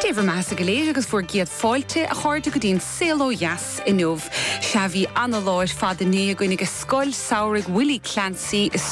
Téver meas a goléir agus fuair giad fáilte a cháirde go dtíon saoló jas in nuamh. Se bhí anna láir fad inné a gcuinnig a scoil saoraigh Willie Clancy is